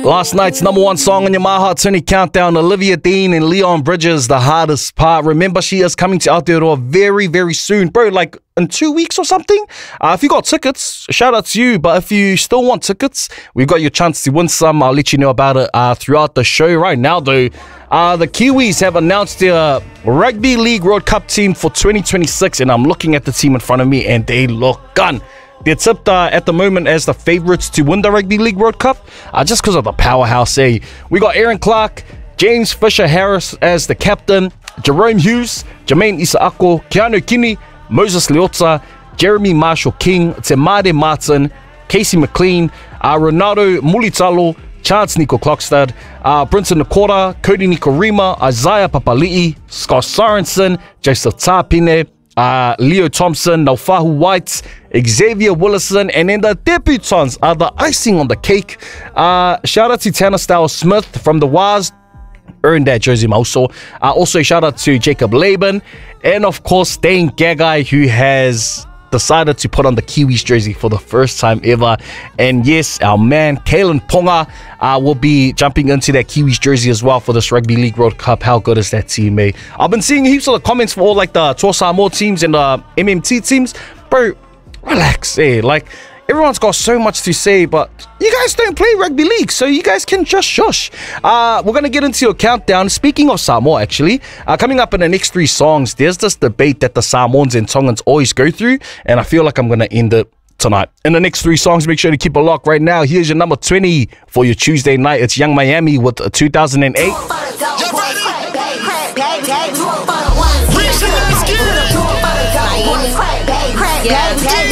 Last night's number one song on your My Heart 20 countdown, Olivia Dean and Leon Bridges, The Hardest Part. Remember, she is coming to Aotearoa very, very soon. Bro, like in 2 weeks or something. If you got tickets, shout out to you. But if you still want tickets, we've got your chance to win some. I'll let you know about it throughout the show. Right now, though, the Kiwis have announced their Rugby League World Cup team for 2026. And I'm looking at the team in front of me, and they look gun. They're tipped at the moment as the favourites to win the Rugby League World Cup, just because of the powerhouse. We got Aaron Clark, James Fisher-Harris as the captain, Jerome Hughes, Jermaine Isaako, Keanu Kini, Moses Leota, Jeremy Marshall-King, Temade Martin, Casey McLean, Ronaldo Mulitalo, Chance Nico Klokstad, Brinton Nakora, Cody Nikorima, Isaiah Papali'i, Scott Sorensen, Joseph Tapine, Leo Thompson, Naufahu White, Xavier Willison, and then the debutants are the icing on the cake. Shout out to Tanner Styles Smith from the Waz, earned that jersey also. Also shout out to Jacob Laban, and of course Dane Gagai, who has decided to put on the Kiwis jersey for the first time ever. And yes, our man Kalen Ponga will be jumping into that Kiwis jersey as well for this Rugby League World Cup. How good is that team, mate? I've been seeing heaps of the comments for all like the Toa Samoa teams and the MMT teams. Bro, relax, like everyone's got so much to say, but you guys don't play rugby league, so you guys can just shush. We're going to get into your countdown. Speaking of Samoa, actually, coming up in the next 3 songs, there's this debate that the Samoans and Tongans always go through, and I feel like I'm going to end it tonight. In the next 3 songs, make sure to keep a lock right now. Here's your number 20 for your Tuesday night. It's Young Miami with 2008. Yeah.